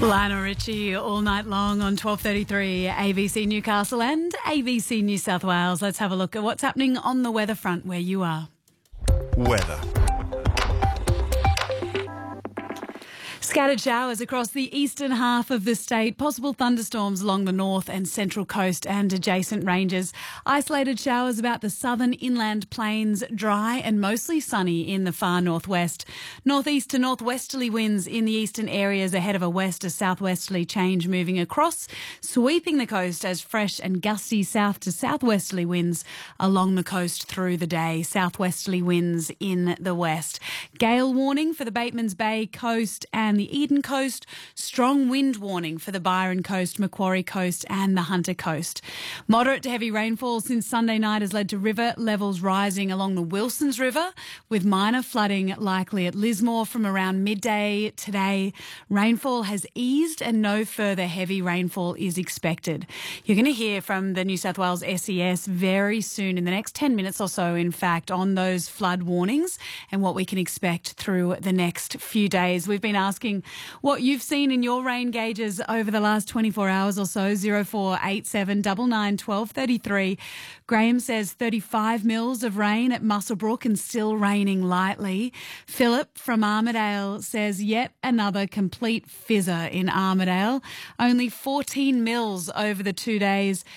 Lionel Richie all night long on 12:33 ABC Newcastle and ABC New South Wales. Let's have a look at what's happening on the weather front where you are. Weather. Scattered showers across the eastern half of the state, possible thunderstorms along the north and central coast and adjacent ranges. Isolated showers about the southern inland plains, dry and mostly sunny in the far northwest. Northeast to northwesterly winds in the eastern areas ahead of a west to southwesterly change moving across, sweeping the coast as fresh and gusty south to southwesterly winds along the coast through the day. Southwesterly winds in the west. Gale warning for the Batemans Bay coast and the Eden coast. Strong wind warning for the Byron coast, Macquarie coast and the Hunter coast. Moderate to heavy rainfall since Sunday night has led to river levels rising along the Wilsons River, with minor flooding likely at Lismore from around midday today. Rainfall has eased and no further heavy rainfall is expected. You're going to hear from the New South Wales SES very soon, in the next 10 minutes or so, in fact, on those flood warnings and what we can expect through the next few days. We've been asking what you've seen in your rain gauges over the last 24 hours or so. 0487 99 1233. Graham says 35 mils of rain at Muswellbrook and still raining lightly. Philip from Armidale says yet another complete fizzer in Armidale. Only 14 mils over the 2 days.